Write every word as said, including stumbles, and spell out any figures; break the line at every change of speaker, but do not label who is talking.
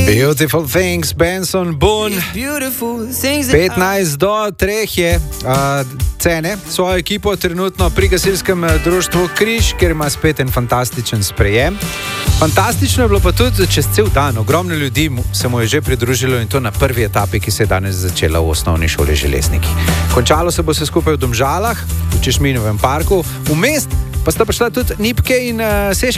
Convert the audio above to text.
Beautiful Things, Benson Boone. petnajst do treh je uh, cene svojo ekipo trenutno pri gasilskem društvu Križ, kjer ima spet en fantastičen sprejem. Fantastično je bilo pa tudi čez cel dan. Ogromno ljudi se mu je že pridružilo in to na prvi etapi, ki se je danes začela v osnovni šoli Železniki. Končalo se bo se skupaj v Domžalah, v Češminovem parku, v mest pa sta prišla tudi Nipke in uh, Sešek.